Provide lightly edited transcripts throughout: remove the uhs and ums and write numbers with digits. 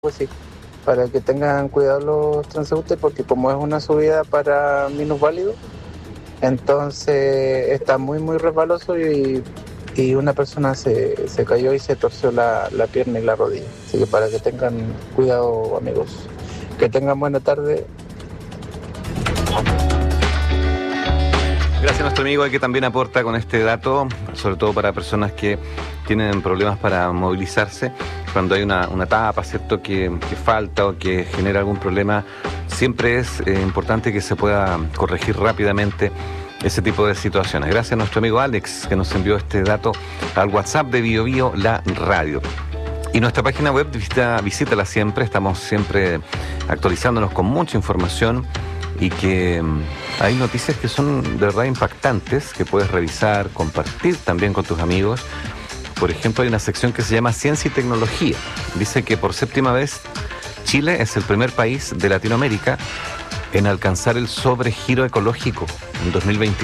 pues sí, para que tengan cuidado los transeúntes, porque como es una subida para minusválidos, entonces está muy resbaloso y una persona se cayó y se torció la pierna y la rodilla. Así que para que tengan cuidado, amigos. Que tengan buena tarde. Gracias a nuestro amigo que también aporta con este dato, sobre todo para personas que tienen problemas para movilizarse. Cuando hay una tapa, ¿cierto?, que falta o que genera algún problema, siempre es importante que se pueda corregir rápidamente ese tipo de situaciones. Gracias a nuestro amigo Alex, que nos envió este dato al WhatsApp de Bio Bio, la radio. Y nuestra página web, visítala siempre, estamos siempre actualizándonos con mucha información y que hay noticias que son de verdad impactantes, que puedes revisar, compartir también con tus amigos. Por ejemplo, hay una sección que se llama Ciencia y Tecnología. Dice que por séptima vez Chile es el primer país de Latinoamérica en alcanzar el sobregiro ecológico en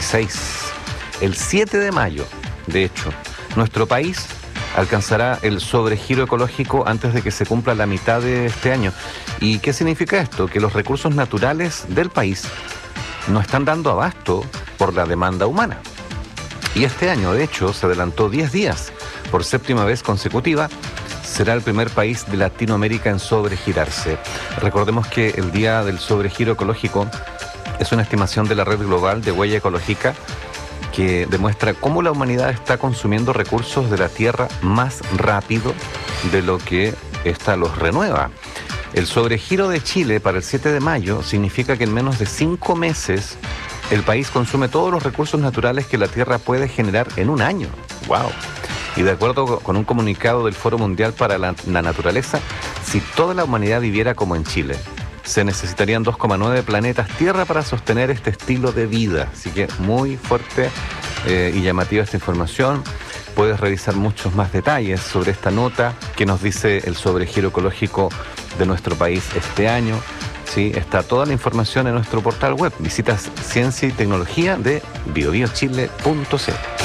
2026. El 7 de mayo, de hecho, nuestro país alcanzará el sobregiro ecológico antes de que se cumpla la mitad de este año. ¿Y qué significa esto? Que los recursos naturales del país no están dando abasto por la demanda humana. Y este año, de hecho, se adelantó 10 días. Por séptima vez consecutiva, será el primer país de Latinoamérica en sobregirarse. Recordemos que el Día del Sobregiro Ecológico es una estimación de la Red Global de Huella Ecológica que demuestra cómo la humanidad está consumiendo recursos de la Tierra más rápido de lo que ésta los renueva. El sobregiro de Chile para el 7 de mayo significa que en menos de 5 meses el país consume todos los recursos naturales que la Tierra puede generar en un año. ¡Wow! Y de acuerdo con un comunicado del Foro Mundial para la Naturaleza, si toda la humanidad viviera como en Chile, se necesitarían 2,9 planetas Tierra para sostener este estilo de vida. Así que muy fuerte y llamativa esta información. Puedes revisar muchos más detalles sobre esta nota que nos dice el sobregiro ecológico de nuestro país este año. Sí, está toda la información en nuestro portal web. Visitas Ciencia y Tecnología de biobiochile.cl.